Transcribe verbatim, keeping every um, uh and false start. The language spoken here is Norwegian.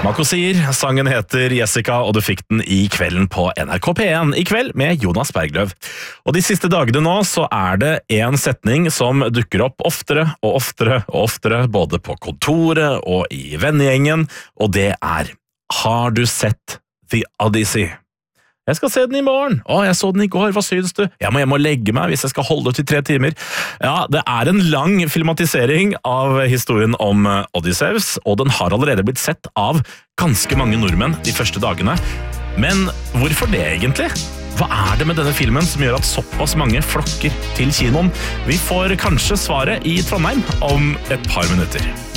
Mako sier, sangen heter Jessica, og du fikk den i kvelden på N R K P én, i kveld med Jonas Bergløv. Og de siste dagene nå så er det en setning som dukker opp oftere og oftere og oftere, både på kontoret og i vennegjengen, og det er, har du sett The Odyssey? Jeg skal se den i morgen. Å, jeg så den i går, hva synes du? Jeg må hjem og legge meg hvis jeg skal holde ut i tre timer. Ja, det er en lang filmatisering av historien om Odysseus, og den har allerede blitt sett av ganske mange nordmenn de første dagene. Men hvorfor det egentlig? Hva er det med denne filmen som gjør at såpass mange flokker til kinoen? Vi får kanskje svaret i Trondheim om et par minutter.